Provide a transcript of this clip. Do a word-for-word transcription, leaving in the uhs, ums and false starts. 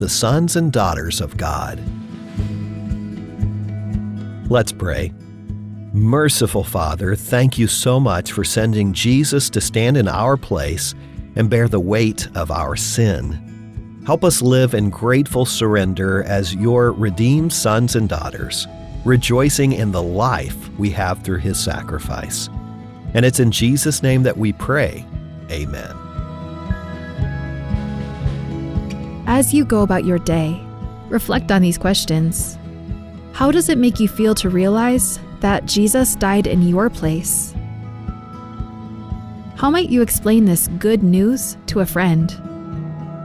the sons and daughters of God. Let's pray. Merciful Father, thank you so much for sending Jesus to stand in our place and bear the weight of our sin. Help us live in grateful surrender as your redeemed sons and daughters, rejoicing in the life we have through his sacrifice. And it's in Jesus' name that we pray. Amen. As you go about your day, reflect on these questions. How does it make you feel to realize that Jesus died in your place? How might you explain this good news to a friend?